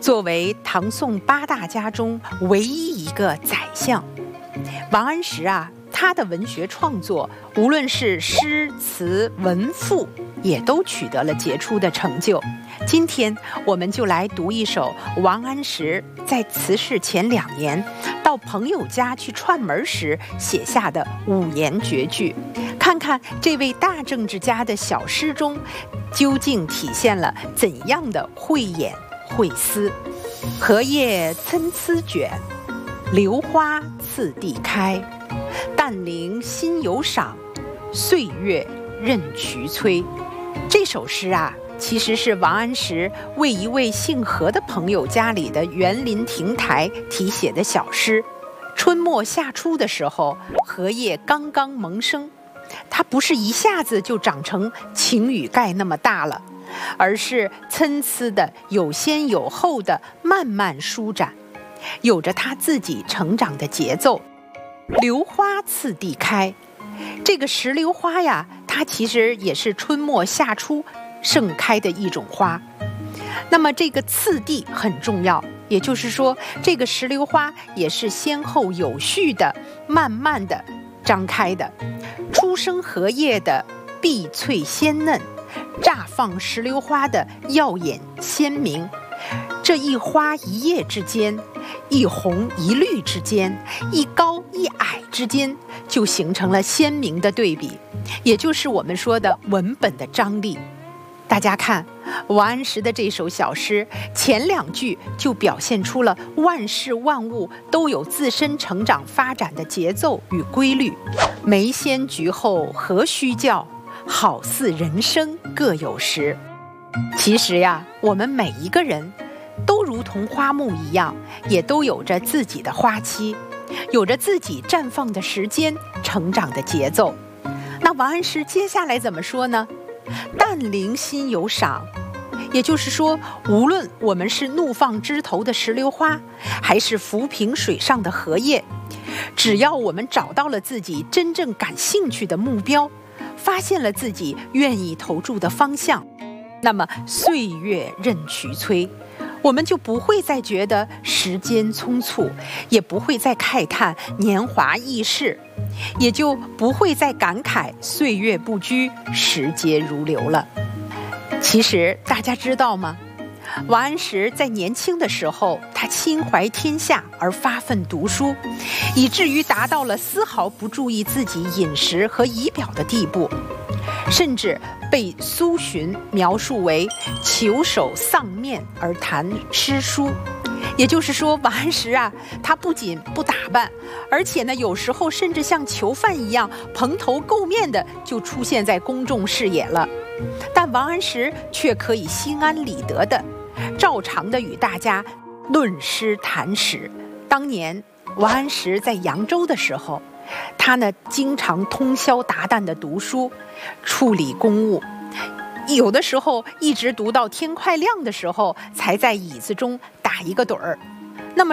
作为唐宋八大家中唯一一个宰相，王安石他的文学创作，无论是诗词文赋，也都取得了杰出的成就。今天我们就来读一首王安石在辞世前2年到朋友家去串门时写下的5言绝句，看看这位大政治家的小诗中究竟体现了怎样的慧眼慧思。荷叶参差卷，榴花次第开，但领新有赏，岁月任渠催。这首诗其实是王安石为一位姓何的朋友家里的园林亭台题写的小诗。春末夏初的时候，荷叶刚刚萌生，它不是一下子就长成晴雨盖那么大了，而是参差的有先有后的慢慢舒展，有着它自己成长的节奏。榴花次第开，这个石榴花它其实也是春末夏初盛开的一种花。那么这个次第很重要，也就是说这个石榴花也是先后有序的慢慢的张开的。初生荷叶的碧翠鲜嫩，乍放石榴花的耀眼鲜明，这一花一叶之间，一红一绿之间，一高一矮之间，就形成了鲜明的对比，也就是我们说的文本的张力。大家看王安石的这首小诗，前2句就表现出了万事万物都有自身成长发展的节奏与规律。梅先菊后何须教，好似人生各有时。其实我们每一个人都如同花木一样，也都有着自己的花期，有着自己绽放的时间，成长的节奏。那王安石接下来怎么说呢？但领新有赏，也就是说，无论我们是怒放枝头的石榴花，还是浮萍水上的荷叶，只要我们找到了自己真正感兴趣的目标，发现了自己愿意投注的方向，那么岁月任渠催，我们就不会再觉得时间匆促，也不会再慨叹年华易逝，也就不会再感慨岁月不居，时节如流了。其实大家知道吗？王安石在年轻的时候，他心怀天下而发奋读书，以至于达到了丝毫不注意自己饮食和仪表的地步，甚至被苏洵描述为虬首丧面而谈诗书。也就是说，王安石他不仅不打扮，而且呢，有时候甚至像囚犯一样蓬头垢面的就出现在公众视野了。但王安石却可以心安理得的照常的与大家论诗谈史。当年王安石在扬州的时候，他呢经常通宵达旦的读书，处理公务，有的时候一直读到天快亮的时候，才在椅子中打一个盹儿，